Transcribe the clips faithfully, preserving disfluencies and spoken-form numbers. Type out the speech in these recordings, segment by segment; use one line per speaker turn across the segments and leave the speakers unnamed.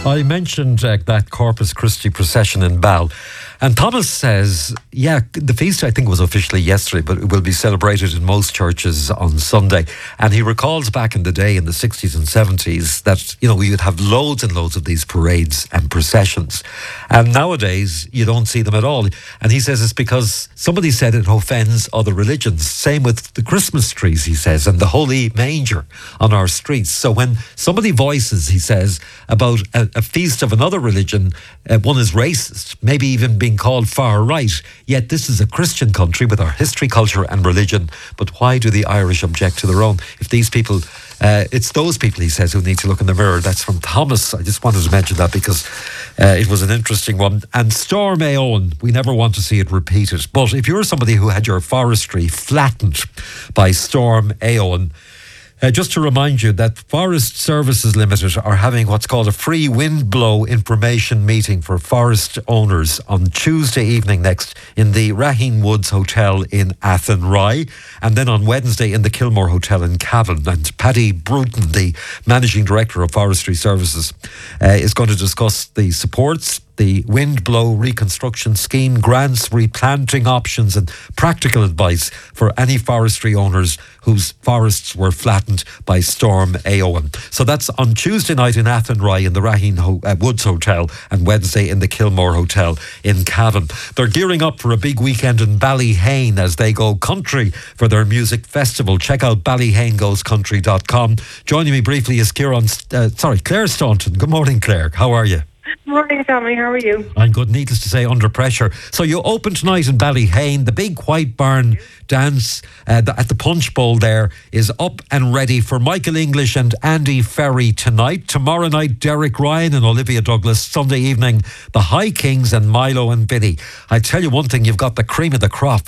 I mentioned uh, that Corpus Christi procession in Bal, and Thomas says, yeah, the feast I think was officially yesterday, but it will be celebrated in most churches on Sunday. And he recalls back in the day in the sixties and seventies that, you know, we would have loads and loads of these parades and processions. And nowadays you don't see them at all. And he says it's because somebody said it offends other religions. Same with the Christmas trees, he says, and the holy manger on our streets. So when somebody voices, he says, about a, a feast of another religion, uh, one is racist, maybe even being called far right. Yet this is a Christian country with our history, culture and religion. But why do the Irish object to their own? If these people, uh, it's those people, he says, who need to look in the mirror. That's from Thomas. I just wanted to mention that because uh, it was an interesting one. And Storm Éowyn, we never want to see it repeated. But if you're somebody who had your forestry flattened by Storm Éowyn, Uh, just to remind you that Forest Services Limited are having what's called a free windblow information meeting for forest owners on Tuesday evening next in the Raheen Woods Hotel in Athenry, and then on Wednesday in the Kilmore Hotel in Cavan. And Paddy Bruton, the Managing Director of Forestry Services, uh, is going to discuss the supports, the windblow reconstruction scheme, grants, replanting options and practical advice for any forestry owners whose forests were flattened by Storm Éowyn. So that's on Tuesday night in Athenry in the Raheen Ho- uh, Woods Hotel and Wednesday in the Kilmore Hotel in Cavan. They're gearing up for a big weekend in Ballyhane as they go country for their music festival. Check out ballyhane goes country dot com. Joining me briefly is Kieran, uh, sorry, Claire Staunton. Good morning, Claire. How are you?
Morning, Tommy. How are you?
I'm good, needless to say, under pressure. So you open tonight in Ballyhane. The big White Barn dance uh, the, at the Punch Bowl there is up and ready for Michael English and Andy Ferry tonight. Tomorrow night, Derek Ryan and Olivia Douglas. Sunday evening, the High Kings and Milo and Vinny. I tell you one thing, you've got the cream of the crop.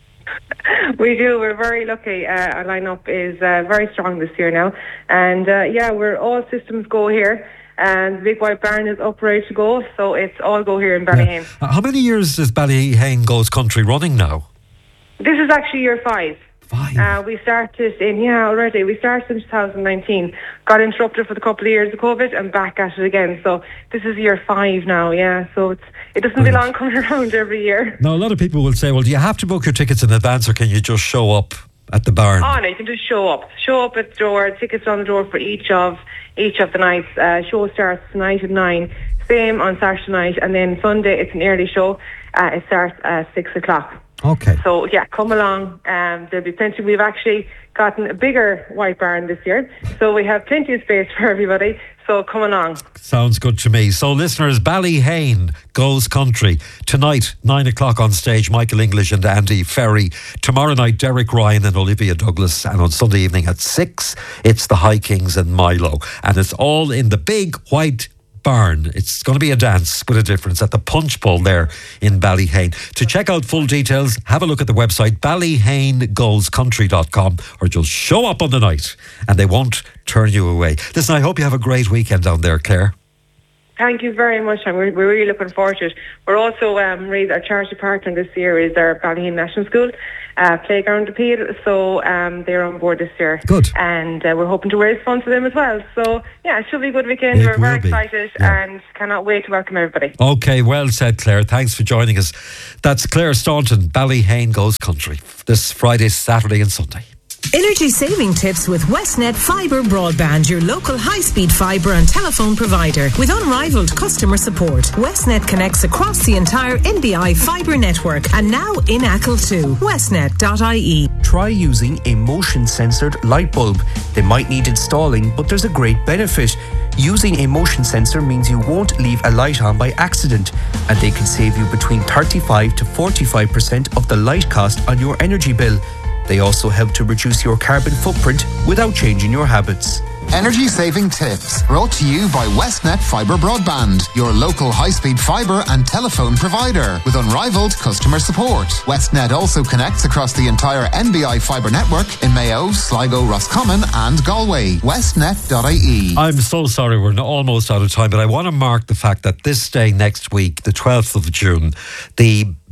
We do. We're very lucky. Uh, our lineup is uh, very strong this year now. And uh, yeah, we're all systems go here. And the Big White Barn is up ready to go, so it's all go here in Ballyhane.
Yeah. Uh, how many years is Ballyhane Goes Country running now?
This is actually year five.
Five?
Uh, we started in, yeah, already. We started in two thousand nineteen. Got interrupted for the couple of years of COVID and back at it again. So this is year five now, yeah. So it's it doesn't
Brilliant.
belong coming around every year.
Now, a lot of people will say, well, do you have to book your tickets in advance or can you just show up at the barn?
Oh, no, you can just show up. Show up at the door. Tickets on the door for each of each of the nights. Uh, show starts tonight at nine. Same on Saturday night. And then Sunday, it's an early show. Uh, it starts at six o'clock.
Okay.
So, yeah, come along. Um, there'll be plenty. We've actually gotten a bigger White Barn this year. So we have plenty of space for everybody. So come along.
Sounds good to me. So listeners, Ballyhane Goes Country. Tonight, nine o'clock on stage, Michael English and Andy Ferry. Tomorrow night, Derek Ryan and Olivia Douglas. And on Sunday evening at six, it's the High Kings and Milo. And it's all in the Big White Barn. It's going to be a dance with a difference at the Punch Bowl there in Ballyhane. To check out full details, have a look at the website ballyhane goes country dot com, or just show up on the night and they won't turn you away. Listen, I hope you have a great weekend down there, Claire.
Thank you very much, and we're, we're really looking forward to it. We're also um, raised our charity partner this year is our Ballyhane National School uh, Playground Appeal, so um, they're on board this year.
Good.
And uh, we're hoping to raise funds for them as well. So yeah, it should be a good weekend.
It
we're very
will be.
excited
Yeah.
and cannot wait to welcome everybody.
Okay, well said, Claire. Thanks for joining us. That's Claire Staunton, Ballyhane Goes Country, this Friday, Saturday and Sunday.
Energy saving tips with Westnet Fibre Broadband, your local high-speed fibre and telephone provider. With unrivaled customer support, Westnet connects across the entire N B I fibre network and now in Achill too. westnet dot I E.
Try using a motion-sensored light bulb. They might need installing, but there's a great benefit. Using a motion sensor means you won't leave a light on by accident, and they can save you between thirty-five to forty-five percent of the light cost on your energy bill. They also help to reduce your carbon footprint without changing your habits.
Energy saving tips brought to you by Westnet Fibre Broadband, your local high-speed fibre and telephone provider with unrivaled customer support. Westnet also connects across the entire N B I fibre network in Mayo, Sligo, Roscommon and Galway. westnet dot I E.
I'm so sorry, we're almost out of time, but I want to mark the fact that this day next week, the twelfth of June, the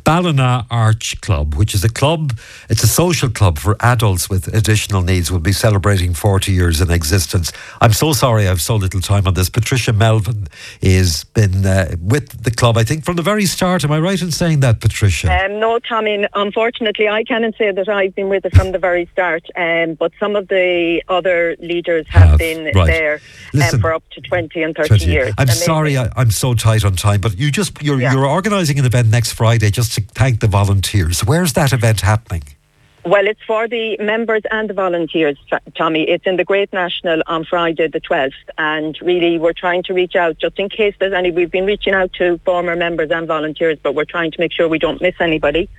Ballina Arch Club, which is a club, it's a social club for adults with additional needs, will be celebrating forty years in existence. I'm so sorry I have so little time on this. Patricia Melvin has been uh, with the club, I think, from the very start. Am I right in saying that, Patricia?
Um, no, Tommy, unfortunately, I cannot say that I've been with it from the very start, um, but some of the other leaders have, have been right. there Listen, um, for up to twenty and thirty
twenty
years.
I'm Amazing. sorry I, I'm so tight on time, but you just, you're,
yeah.
you're organising an event next Friday just to thank the volunteers. Where's that event happening?
Well, it's for the members and the volunteers, Tommy. It's in the Great National on Friday the twelfth, and really we're trying to reach out just in case there's any. We've been reaching out to former members and volunteers, but we're trying to make sure we don't miss anybody.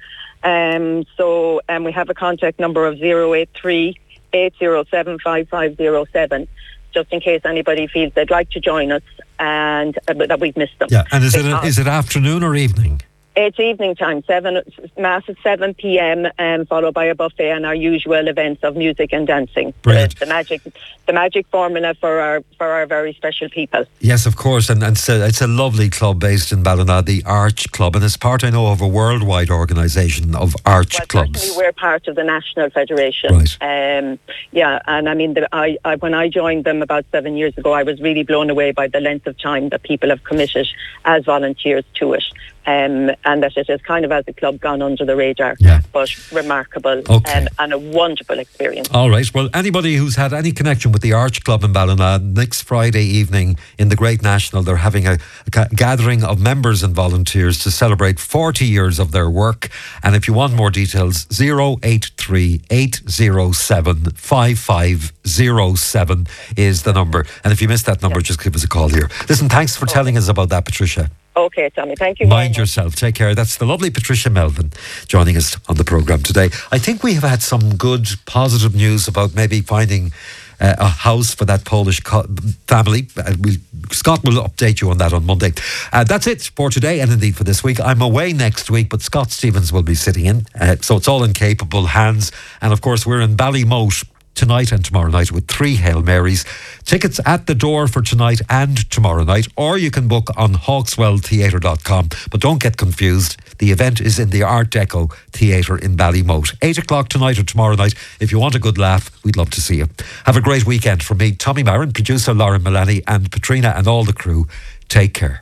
Um, so um, we have a contact number of zero eight three, eight zero seven, five five zero seven, just in case anybody feels they'd like to join us and uh, that we've missed them.
Yeah, and is it a, is it afternoon or evening?
It's evening time, seven mass at seven p.m. Um, followed by a buffet and our usual events of music and dancing.
Brilliant.
The, the magic, the magic formula for our for our very special people.
Yes, of course, and, and so it's a lovely club based in Ballina, the Arch Club, and it's part, I know, of a worldwide organisation of Arch
well,
clubs.
Certainly we're part of the National Federation.
Right.
Um, yeah, and I mean, the, I, I when I joined them about seven years ago, I was really blown away by the length of time that people have committed as volunteers to it. Um, and that it has kind of, as a club, gone under the radar,
yeah.
but remarkable
okay.
um, and a wonderful experience.
All right. Well, anybody who's had any connection with the Arch Club in Ballina, next Friday evening in the Great National, they're having a, a gathering of members and volunteers to celebrate forty years of their work. And if you want more details, zero eight three, eight zero seven, five five zero seven is the number. And if you missed that number, yeah. just give us a call here. Listen, thanks for okay. telling us about that, Patricia.
Okay, Tommy, thank you.
Mind yourself. Take care. That's the lovely Patricia Melvin joining us on the programme today. I think we have had some good, positive news about maybe finding uh, a house for that Polish co- family. Uh, we'll, Scott will update you on that on Monday. Uh, that's it for today and indeed for this week. I'm away next week, but Scott Stevens will be sitting in. Uh, so it's all in capable hands. And of course, we're in Ballymote tonight and tomorrow night with three Hail Marys. Tickets at the door for tonight and tomorrow night, or you can book on hawkswell theatre dot com. But don't get confused, the event is in the Art Deco Theatre in Ballymote. eight o'clock tonight or tomorrow night. If you want a good laugh, we'd love to see you. Have a great weekend. From me, Tommy Marin, producer Lauren Milani, and Patrina and all the crew. Take care.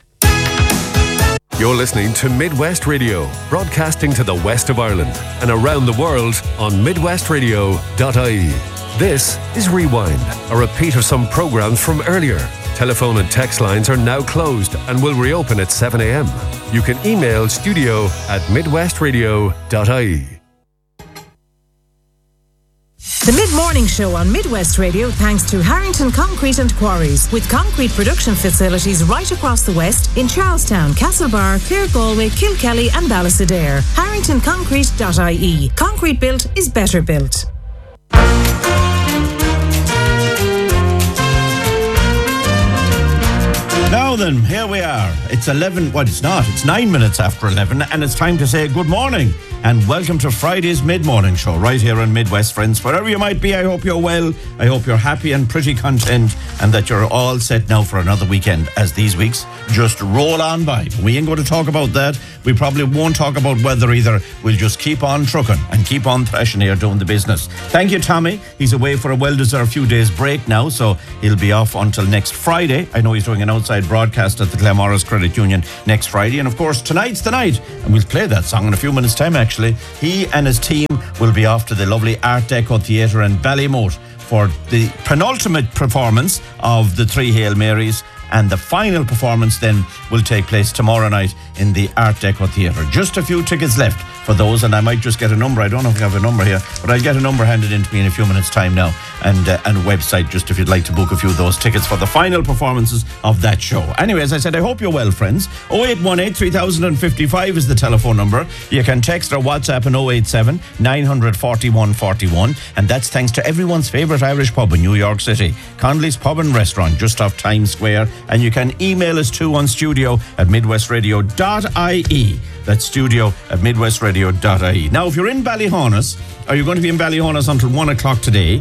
You're listening to Midwest Radio, broadcasting to the west of Ireland and around the world on midwest radio dot I E. This is Rewind, a repeat of some programmes from earlier. Telephone and text lines are now closed and will reopen at seven a.m. You can email studio at midwest radio dot I E.
The Mid-Morning Show on Midwest Radio thanks to Harrington Concrete and Quarries, with concrete production facilities right across the West in Charlestown, Castlebar, Clare, Galway, Kilkelly and Ballysadare. harrington concrete dot I E. Concrete built is better built.
Now then, here we are. It's eleven, well, it's not, it's nine minutes after eleven, and it's time to say good morning and welcome to Friday's Mid-Morning Show right here on Midwest, friends. Wherever you might be, I hope you're well. I hope you're happy and pretty content and that you're all set now for another weekend as these weeks just roll on by. We ain't going to talk about that. We probably won't talk about weather either. We'll just keep on trucking and keep on thrashing here doing the business. Thank you, Tommy. He's away for a well-deserved few days break now, so he'll be off until next Friday. I know he's doing an outside broadcast at the Claremorris Credit Union next Friday. And of course, tonight's the night. And we'll play that song in a few minutes' time, actually. He and his team will be off to the lovely Art Deco Theatre in Ballymote for the penultimate performance of the Three Hail Marys. And the final performance then will take place tomorrow night in the Art Deco Theatre. Just a few tickets left for those, and I might just get a number. I don't know if I have a number here, but I'll get a number handed in to me in a few minutes' time now, and uh, and a website just if you'd like to book a few of those tickets for the final performances of that show. Anyway, as I said, I hope you're well, friends. oh eight one eight, three thousand fifty-five is the telephone number. You can text or WhatsApp in oh eight seven, nine four one, four one, and that's thanks to everyone's favourite Irish pub in New York City, Conley's Pub and Restaurant, just off Times Square. And you can email us too on studio at midwest radio dot I E. That's studio at midwest radio dot I E. Now, if you're in Ballyhonus, or you're going to be in Ballyhonus until one o'clock today, you might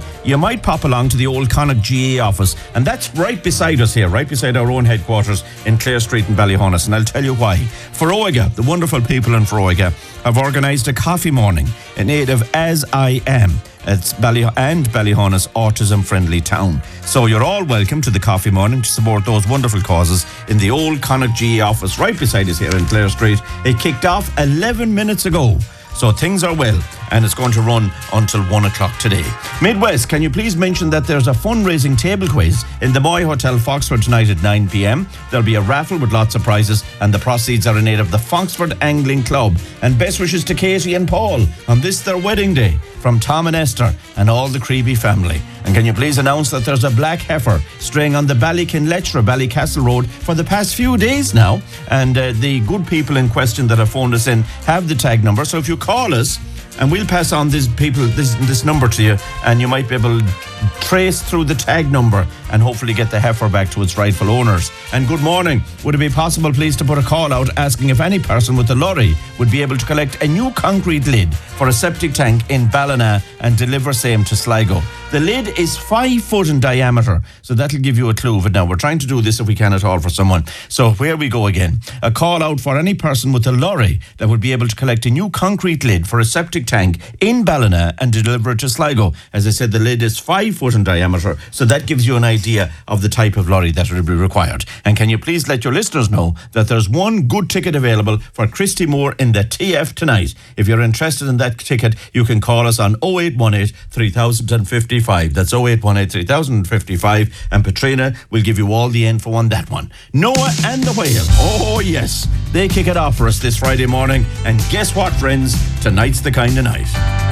might pop along to the old Connacht G A office, and that's right beside us here, right beside our own headquarters in Clare Street in Ballyhonus, and I'll tell you why. Foróige, the wonderful people in Foróige, have organised a coffee morning in aid of As I Am. It's Bally and Ballyhonus Autism Friendly Town. So you're all welcome to the coffee morning to support those wonderful causes in the old Connacht G A office right beside us here in Clare Street. It kicked off eleven minutes ago. So things are well, and it's going to run until one o'clock today. Midwest, can you please mention that there's a fundraising table quiz in the Moy Hotel, Foxford tonight at nine p.m. There'll be a raffle with lots of prizes, and the proceeds are in aid of the Foxford Angling Club. And best wishes to Katie and Paul on this their wedding day from Tom and Esther and all the Creevy family. And can you please announce that there's a black heifer straying on the Ballykinlettra, Ballycastle Road for the past few days now, and uh, the good people in question that have phoned us in have the tag number. So if you call us, and we'll pass on these people this this number to you, and you might be able to trace through the tag number and hopefully get the heifer back to its rightful owners. And good morning. Would it be possible, please, to put a call out asking if any person with a lorry would be able to collect a new concrete lid for a septic tank in Ballina and deliver same to Sligo? The lid is five foot in diameter, so that'll give you a clue of it now. We're trying to do this if we can at all for someone. So where we go again. A call out for any person with a lorry that would be able to collect a new concrete lid for a septic tank in Ballina and deliver it to Sligo. As I said, the lid is five foot in diameter, so that gives you an idea of the type of lorry that would be required. And can you please let your listeners know that there's one good ticket available for Christy Moore in the T F tonight. If you're interested in that ticket, you can call us on oh eight one eight, three thousand fifty-five. That's oh eight one eight, three thousand fifty-five, and Katrina will give you all the info on that one. Noah and the Whale, oh yes, they kick it off for us this Friday morning, and guess what, friends? Tonight's the kind of night.